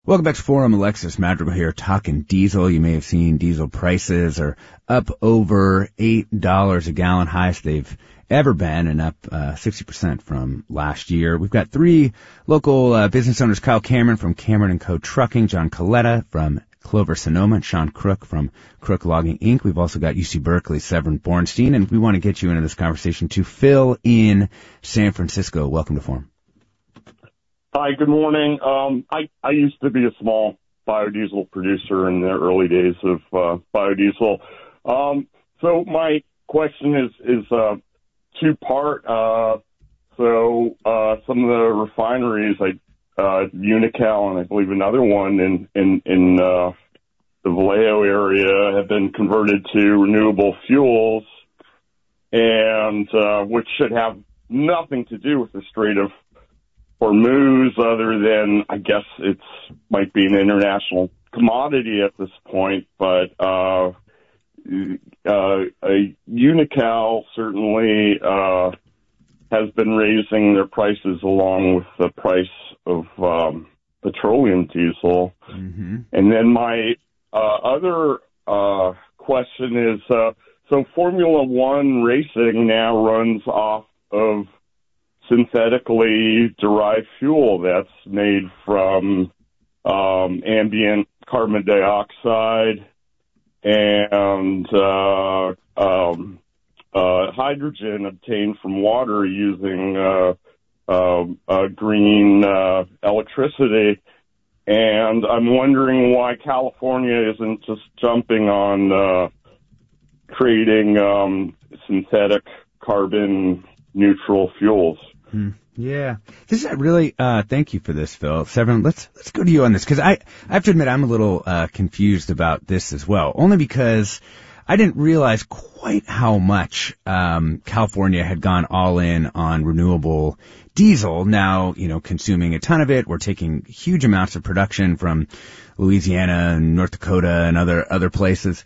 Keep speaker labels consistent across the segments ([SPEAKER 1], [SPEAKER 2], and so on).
[SPEAKER 1] Welcome back to Forum. Alexis Madrigal here talking diesel. You may have seen diesel prices are up over $8 a gallon, highest they've ever been, and up 60% from last year. We've got three local business owners: Kyle Cameron from Cameron & Co. Trucking, John Coletta from Clover Sonoma, and Sean Crook from Crook Logging, Inc. We've also got UC Berkeley's Severin Bornstein, and we want to get you into this conversation to fill in San Francisco. Welcome to Forum.
[SPEAKER 2] Hi, good morning. I used to be a small biodiesel producer in the early days of biodiesel. So my question is two-part. Some of the refineries, like Unocal and I believe another one in the Vallejo area, have been converted to renewable fuels, and which should have nothing to do with the Strait of Hormuz, other than I guess it's might be an international commodity at this point. But Unocal certainly has been raising their prices along with the price of petroleum diesel. Mm-hmm. And then my other question is, so Formula One racing now runs off of synthetically derived fuel that's made from ambient carbon dioxide and hydrogen obtained from water using green electricity. And I'm wondering why California isn't just jumping on creating synthetic carbon neutral fuels.
[SPEAKER 1] Yeah. This is really, thank you for this, Phil. Severin, let's go to you on this, because I have to admit I'm a little confused about this as well, only because I didn't realize quite how much California had gone all in on renewable diesel. Now, consuming a ton of it. We're taking huge amounts of production from Louisiana and North Dakota and other places.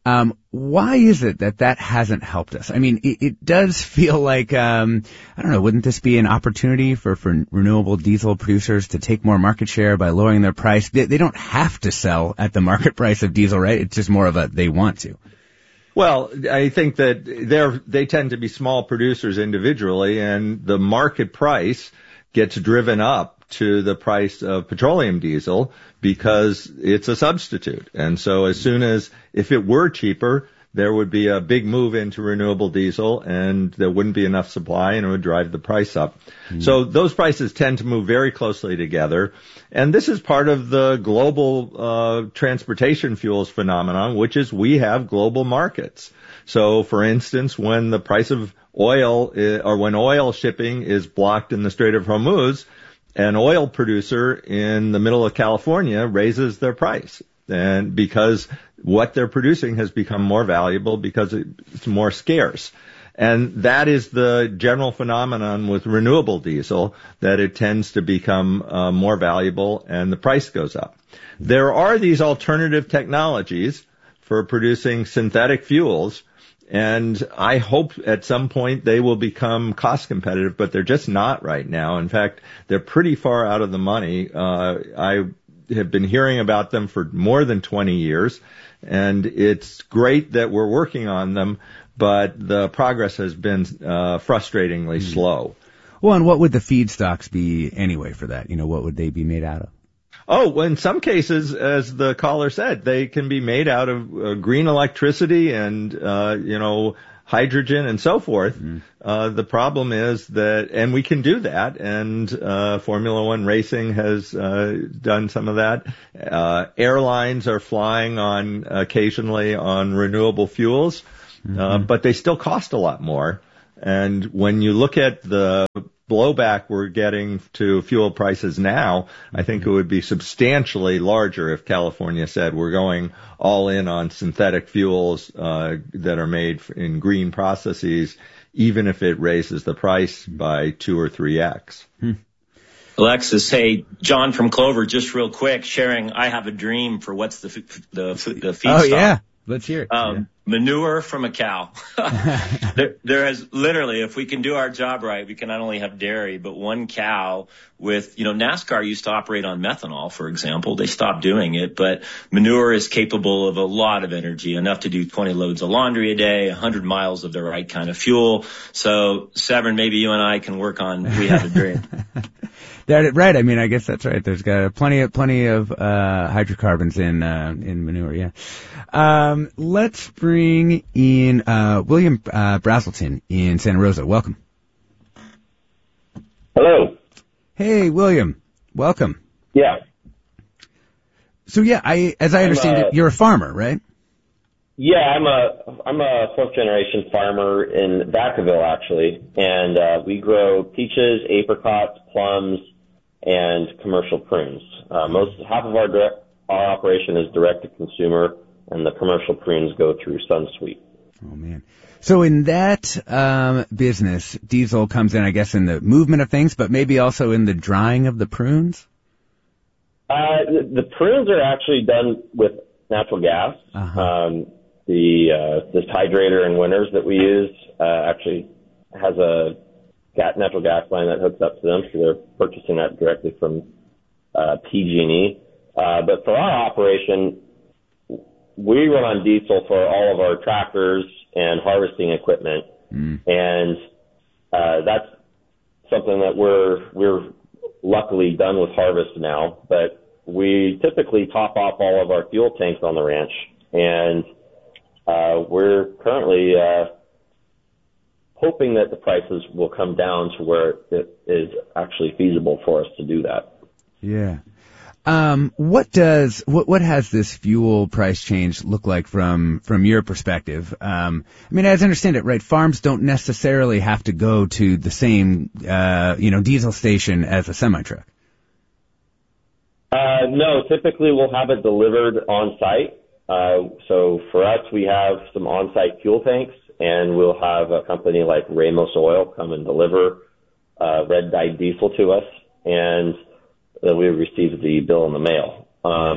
[SPEAKER 1] Why is it that hasn't helped us? I mean, it does feel like, I don't know, wouldn't this be an opportunity for renewable diesel producers to take more market share by lowering their price? They don't have to sell at the market price of diesel, right? It's just more of they want to.
[SPEAKER 3] Well, I think that they tend to be small producers individually, and the market price gets driven up to the price of petroleum diesel because it's a substitute. And so if it were cheaper, there would be a big move into renewable diesel and there wouldn't be enough supply and it would drive the price up. So those prices tend to move very closely together. And this is part of the global transportation fuels phenomenon, which is we have global markets. So, for instance, when the price of oil or when oil shipping is blocked in the Strait of Hormuz, an oil producer in the middle of California raises their price, and because what they're producing has become more valuable because it's more scarce. And that is the general phenomenon with renewable diesel, that it tends to become more valuable and the price goes up. There are these alternative technologies for producing synthetic fuels, and I hope at some point they will become cost competitive, but they're just not right now. In fact, they're pretty far out of the money. I have been hearing about them for more than 20 years, and it's great that we're working on them, but the progress has been frustratingly slow.
[SPEAKER 1] Well, and what would the feedstocks be anyway for that? What would they be made out of?
[SPEAKER 3] Oh, well, in some cases, as the caller said, they can be made out of green electricity and, hydrogen and so forth. The problem is that, and we can do that, and Formula One racing has done some of that. Airlines are flying occasionally on renewable fuels, but they still cost a lot more. And when you look at the blowback we're getting to fuel prices now, I think it would be substantially larger if California said we're going all in on synthetic fuels that are made in green processes, even if it raises the price by 2 or 3x.
[SPEAKER 4] Alexis, hey, John from Clover, just real quick, sharing, I have a dream for what's the feedstock.
[SPEAKER 1] Oh, yeah. Let's hear it.
[SPEAKER 4] Manure from a cow. There is literally, if we can do our job right, we can not only have dairy, but one cow with, NASCAR used to operate on methanol, for example. They stopped doing it, but manure is capable of a lot of energy, enough to do 20 loads of laundry a day, 100 miles of the right kind of fuel. So, Severn, maybe you and I can work on We Have a Dream.
[SPEAKER 1] Right. I mean, I guess that's right. There's got plenty of hydrocarbons in manure. Yeah. Let's bring in William Brazelton in Santa Rosa. Welcome.
[SPEAKER 5] Hello.
[SPEAKER 1] Hey, William. Welcome.
[SPEAKER 5] Yeah.
[SPEAKER 1] So yeah, as I understand it, you're a farmer, right?
[SPEAKER 5] Yeah, I'm a fourth generation farmer in Vacaville, actually, and we grow peaches, apricots, plums, and commercial prunes. Half of our operation is direct to consumer, and the commercial prunes go through SunSweet.
[SPEAKER 1] Oh man. So in that business, diesel comes in, I guess, in the movement of things, but maybe also in the drying of the prunes?
[SPEAKER 5] The prunes are actually done with natural gas.
[SPEAKER 1] Uh-huh.
[SPEAKER 5] This hydrator in winters that we use actually has a natural gas line that hooks up to them, so they're purchasing that directly from PG&E. But for our operation, we run on diesel for all of our tractors and harvesting equipment, and that's something that we're luckily done with harvest now. But we typically top off all of our fuel tanks on the ranch, and we're currently hoping that the prices will come down to where it is actually feasible for us to do that.
[SPEAKER 1] Yeah. What has this fuel price change look like from your perspective? I mean, as I understand it, right, farms don't necessarily have to go to the same, diesel station as a semi-truck.
[SPEAKER 5] No, typically we'll have it delivered on site. So for us, we have some on-site fuel tanks, and we'll have a company like Ramos Oil come and deliver red dyed diesel to us, and we receive the bill in the mail.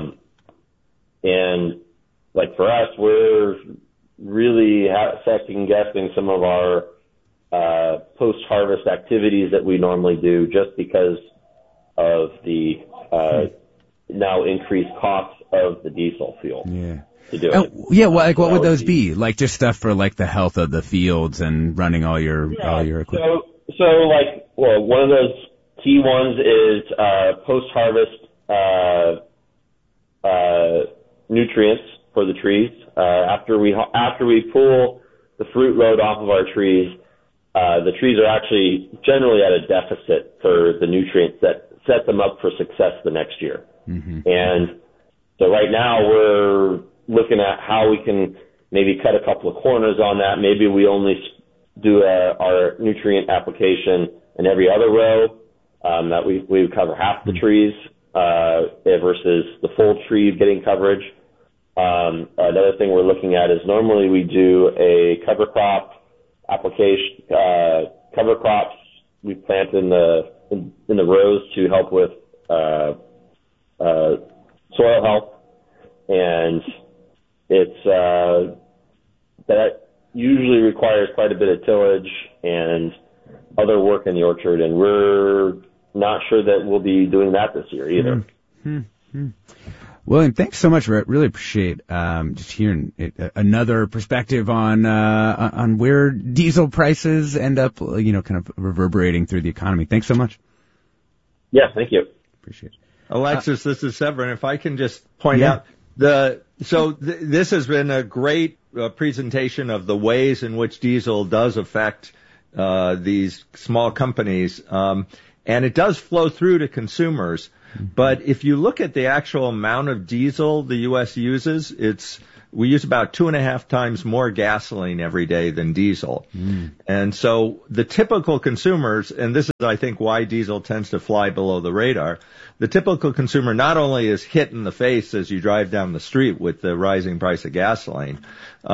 [SPEAKER 5] And like for us, we're really second guessing some of our post-harvest activities that we normally do, just because of the now increased costs of the diesel fuel.
[SPEAKER 1] Yeah.
[SPEAKER 5] To do it.
[SPEAKER 1] Yeah, well, like what would those be? Like just stuff for like the health of the fields and running all your equipment.
[SPEAKER 5] So like, well, one of those key ones is post-harvest nutrients for the trees. After we pull the fruit load off of our trees, the trees are actually generally at a deficit for the nutrients that set them up for success the next year. Mm-hmm. And so right now we're looking at how we can maybe cut a couple of corners on that. Maybe we only do our nutrient application in every other row, that we would cover half the trees versus the full tree getting coverage. Another thing we're looking at is normally we do a cover crop application. Cover crops we plant in the rows to help with soil health, and it's that usually requires quite a bit of tillage and other work in the orchard, and we're not sure that we'll be doing that this year either.
[SPEAKER 1] Mm-hmm. William, thanks so much. I really appreciate just hearing another perspective on where diesel prices end up, kind of reverberating through the economy. Thanks so much.
[SPEAKER 5] Yeah, thank you.
[SPEAKER 1] Appreciate it.
[SPEAKER 3] Alexis, this is Severn. If I can just point out this has been a great presentation of the ways in which diesel does affect these small companies, and it does flow through to consumers. But if you look at the actual amount of diesel the U.S. uses, we use about 2.5 times more gasoline every day than diesel. And so the typical consumers, and this is, I think, why diesel tends to fly below the radar, the typical consumer not only is hit in the face as you drive down the street with the rising price of gasoline,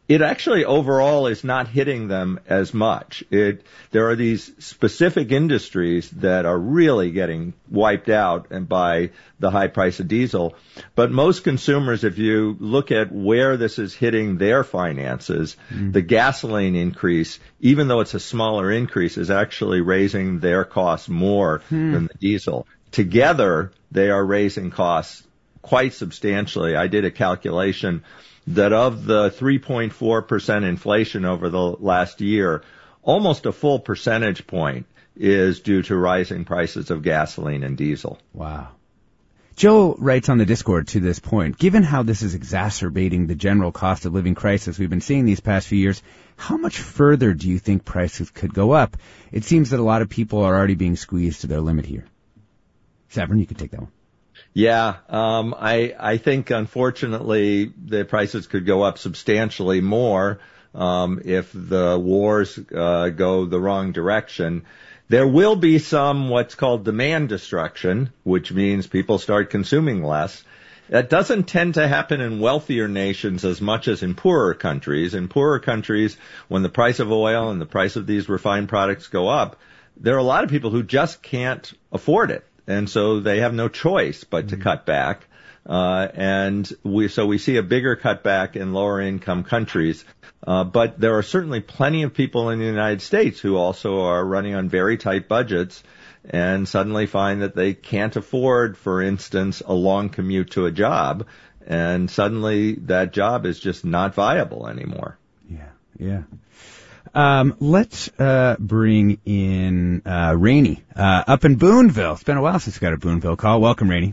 [SPEAKER 3] it actually overall is not hitting them as much. There are these specific industries that are really getting wiped out and by the high price of diesel. But most consumers, if you look at where this is hitting their finances, the gasoline increase, even though it's a smaller increase, is actually raising their costs more than the diesel. Together, they are raising costs quite substantially. I did a calculation that of the 3.4% inflation over the last year, almost a full percentage point is due to rising prices of gasoline and diesel.
[SPEAKER 1] Wow. Joe writes on the Discord to this point, given how this is exacerbating the general cost of living crisis we've been seeing these past few years, how much further do you think prices could go up? It seems that a lot of people are already being squeezed to their limit here. Severin, you could take that one.
[SPEAKER 3] Yeah, I think unfortunately the prices could go up substantially more if the wars go the wrong direction. There will be some what's called demand destruction, which means people start consuming less. That doesn't tend to happen in wealthier nations as much as in poorer countries. In poorer countries, when the price of oil and the price of these refined products go up, there are a lot of people who just can't afford it. And so they have no choice but to cut back. And we see a bigger cutback in lower income countries. But there are certainly plenty of people in the United States who also are running on very tight budgets and suddenly find that they can't afford, for instance, a long commute to a job. And suddenly that job is just not viable anymore.
[SPEAKER 1] Yeah. Let's bring in Rainey up in Boonville. It's been a while since we got a Boonville call. Welcome, Rainey.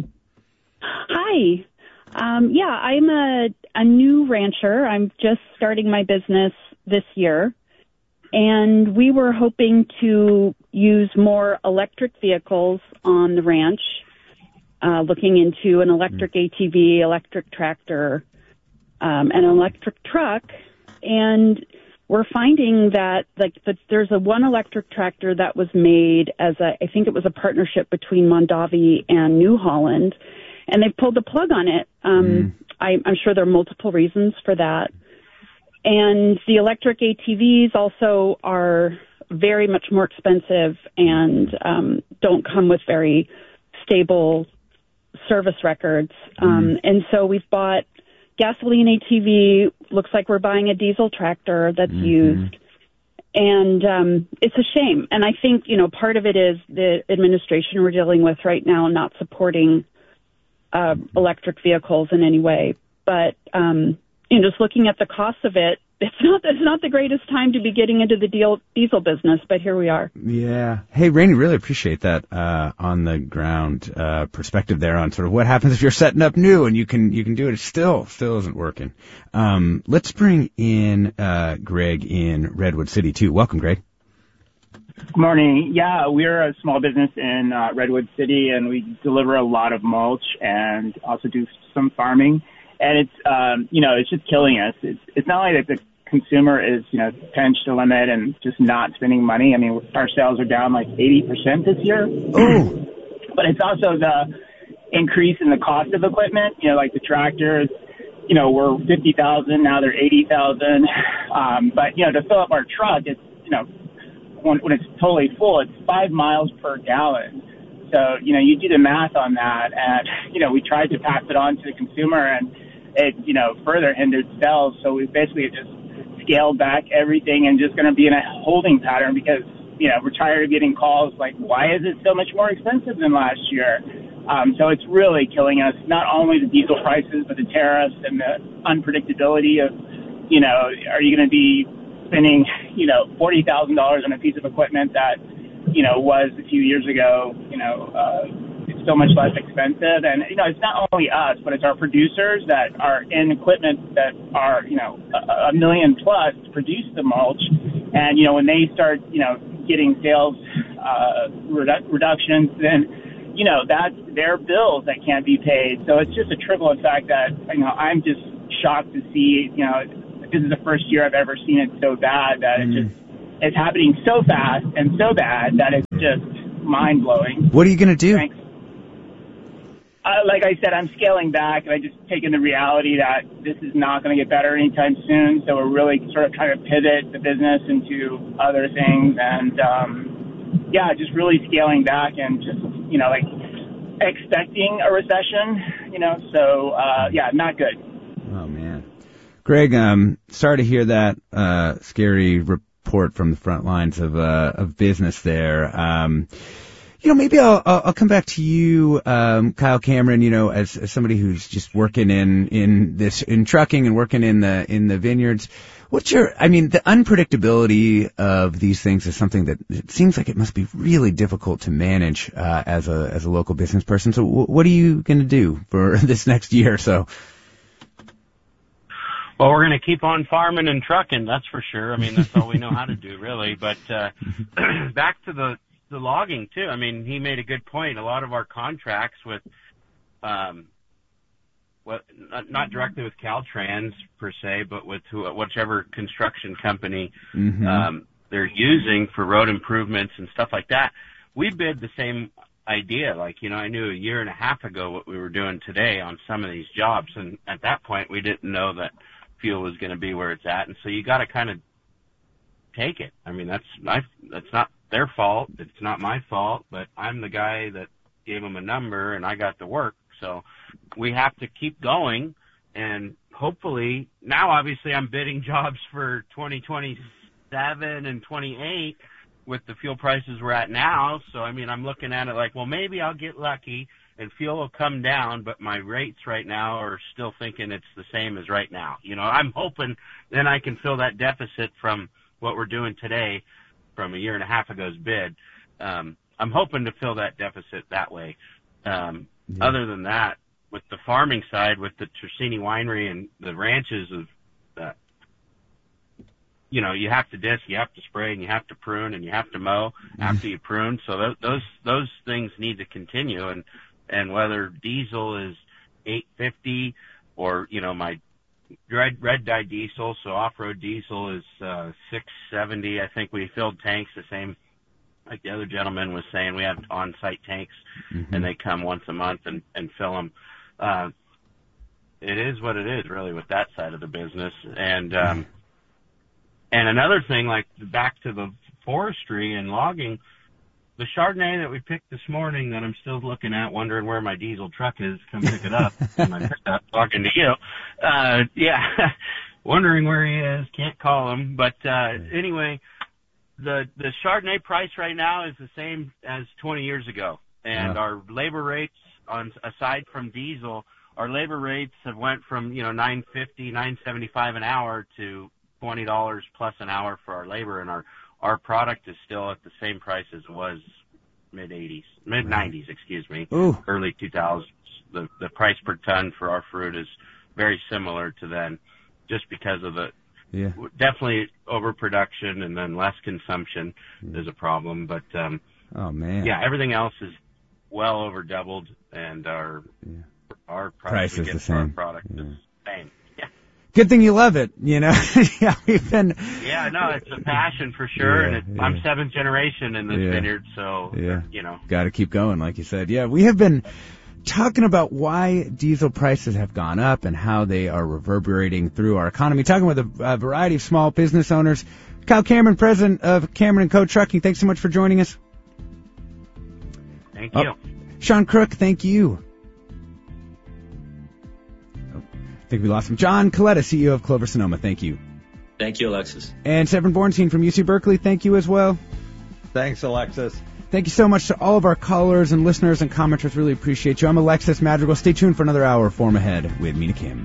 [SPEAKER 6] Hi. I'm a new rancher. I'm just starting my business this year, and we were hoping to use more electric vehicles on the ranch, looking into an electric ATV, electric tractor, and an electric truck, and we're finding that there's one electric tractor that was made as I think it was a partnership between Mondavi and New Holland, and they've pulled the plug on it. I'm sure there are multiple reasons for that. And the electric ATVs also are very much more expensive and don't come with very stable service records. And so we've bought gasoline ATV. Looks like we're buying a diesel tractor that's used. And it's a shame. And I think, part of it is the administration we're dealing with right now not supporting electric vehicles in any way. But, just looking at the cost of it, it's not the greatest time to be getting into the diesel business, but here we are.
[SPEAKER 1] Yeah. Hey, Rainey, really appreciate that on the ground perspective there on sort of what happens if you're setting up new and you can do it. It still isn't working. Let's bring in Greg in Redwood City too. Welcome, Greg.
[SPEAKER 7] Good morning. Yeah, we're a small business in Redwood City, and we deliver a lot of mulch and also do some farming. And it's, it's just killing us. It's not like the consumer is, pinched to limit and just not spending money. I mean, our sales are down like 80% this year.
[SPEAKER 1] Oh.
[SPEAKER 7] But it's also the increase in the cost of equipment. Like the tractors, we're $50,000 now they're $80,000. But to fill up our truck, it's when it's totally full, it's 5 miles per gallon. So you do the math on that, and we tried to pass it on to the consumer, and it further hindered sales. So we basically just scaled back everything and just going to be in a holding pattern because we're tired of getting calls like, why is it so much more expensive than last year? So it's really killing us, not only the diesel prices, but the tariffs and the unpredictability of, are you going to be spending, $40,000 on a piece of equipment that, was a few years ago, it's so much less expensive. And, it's not only us, but it's our producers that are in equipment that are, $1 million plus to produce the mulch. And, when they start, getting sales reductions, then, that's their bills that can't be paid. So it's just a trickle effect that, I'm just shocked to see, this is the first year I've ever seen it so bad that it's happening so fast and so bad that it's just mind-blowing.
[SPEAKER 1] What are you going to do?
[SPEAKER 7] Thanks. like I said, I'm scaling back, and I just taken the reality that this is not going to get better anytime soon. So we're really sort of trying to pivot the business into other things, and just really scaling back and just like expecting a recession. So not good.
[SPEAKER 1] Oh man, Greg, sorry to hear that scary report from the front lines of business there. Maybe I'll come back to you, Kyle Cameron, as somebody who's just working in trucking and working in the vineyards. The unpredictability of these things is something that it seems like it must be really difficult to manage, as a local business person. So what are you going to do for this next year or so?
[SPEAKER 8] Well, we're going to keep on farming and trucking, that's for sure. That's all we know how to do, really. But back to the logging too. He made a good point. A lot of our contracts with, not directly with Caltrans per se, but with whichever construction company they're using for road improvements and stuff like that. We bid the same idea. I knew a year and a half ago what we were doing today on some of these jobs, and at that point we didn't know that fuel was going to be where it's at, and so you got to kind of take it. That's not their fault. It's not my fault, but I'm the guy that gave them a number and I got to work. So we have to keep going, and hopefully now obviously I'm bidding jobs for 2027 and 28 with the fuel prices we're at now. So, I'm looking at it like, well, maybe I'll get lucky and fuel will come down, but my rates right now are still thinking it's the same as right now. I'm hoping then I can fill that deficit from what we're doing today from a year and a half ago's bid. I'm hoping to fill that deficit that way. Other than that, with the farming side, with the Tersini Winery and the ranches of that, you have to disc, you have to spray, and you have to prune, and you have to mow after you prune. So those things need to continue. And whether diesel is $8.50 or, my red dye diesel, so off-road diesel is $6.70. I think we filled tanks the same, like the other gentleman was saying. We have on-site tanks, and they come once a month and fill them. It is what it is, really, with that side of the business. And another thing, like back to the forestry and logging, the Chardonnay that we picked this morning that I'm still looking at, wondering where my diesel truck is, come pick it up. And I picked up talking to you. Wondering where he is, can't call him. But anyway, the Chardonnay price right now is the same as 20 years ago. And our labor rates, aside from diesel, our labor rates have went from, $9.50, $9.75 an hour to $20 plus an hour for our labor, and our product is still at the same price as it was mid-90s, early 2000s. The price per ton for our fruit is very similar to then, just because of definitely overproduction and then less consumption is a problem. But everything else is well over doubled, and our price we get for our product is the same.
[SPEAKER 1] Good thing you love it, we've been...
[SPEAKER 8] Yeah, no, it's a passion for sure, and I'm seventh generation in this vineyard, so,
[SPEAKER 1] Got to keep going, like you said. Yeah, we have been talking about why diesel prices have gone up and how they are reverberating through our economy, talking with a variety of small business owners. Kyle Cameron, president of Cameron & Co. Trucking, thanks so much for joining us.
[SPEAKER 8] Thank you.
[SPEAKER 1] Sean Crook, thank you. I think we lost him. John Coletta, CEO of Clover Sonoma, thank you.
[SPEAKER 4] Thank you, Alexis.
[SPEAKER 1] And Severin Bornstein from UC Berkeley, thank you as well.
[SPEAKER 3] Thanks, Alexis.
[SPEAKER 1] Thank you so much to all of our callers and listeners and commenters. Really appreciate you. I'm Alexis Madrigal. Stay tuned for another hour of Form Ahead with Mina Kim.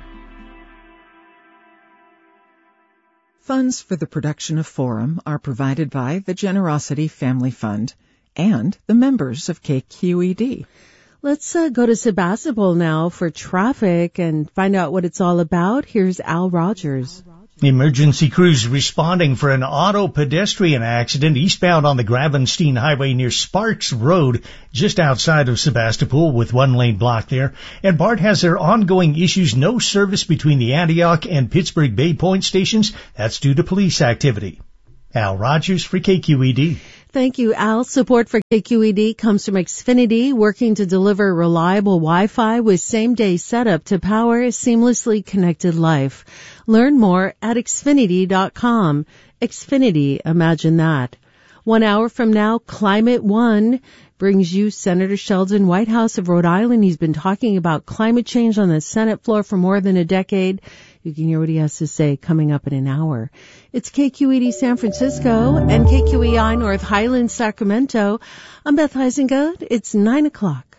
[SPEAKER 9] Funds for the production of Forum are provided by the Generosity Family Fund and the members of KQED.
[SPEAKER 10] Let's go to Sebastopol now for traffic and find out what it's all about. Here's Al Rogers.
[SPEAKER 11] Emergency crews responding for an auto pedestrian accident eastbound on the Gravenstein Highway near Sparks Road, just outside of Sebastopol, with one lane blocked there. And BART has their ongoing issues, no service between the Antioch and Pittsburgh Bay Point stations. That's due to police activity. Al Rogers for KQED.
[SPEAKER 10] Thank you, Al. Support for KQED comes from Xfinity, working to deliver reliable Wi-Fi with same-day setup to power a seamlessly connected life. Learn more at Xfinity.com. Xfinity, imagine that. 1 hour from now, Climate One brings you Senator Sheldon Whitehouse of Rhode Island. He's been talking about climate change on the Senate floor for more than a decade. You can hear what he has to say coming up in an hour. It's KQED San Francisco and KQEI North Highlands, Sacramento. I'm Beth Heisengott. It's 9 o'clock.